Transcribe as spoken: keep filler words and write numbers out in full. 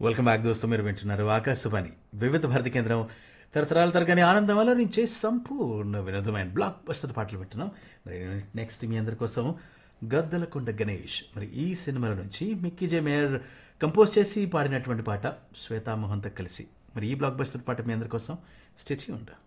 Welcome back దోస్తు. మీరు వింటున్నారు ఆకాశవాణి వివిధ భారతి కేంద్రం తరతరాల తరగని ఆనందం వల్ల నుంచి సంపూర్ణ వినోదమైన బ్లాక్ బస్టర్ పాటలు వింటున్నాం. మరి నెక్స్ట్ మీ అందరి కోసం గద్దలకొండ గణేష్ మరి ఈ సినిమాల నుంచి మిక్కీ జే మేయర్ కంపోజ్ చేసి పాడినటువంటి పాట శ్వేతా మోహన్తో కలిసి. మరి ఈ బ్లాక్ బస్టర్ పాట మీ అందరి కోసం స్టేచి ఉండ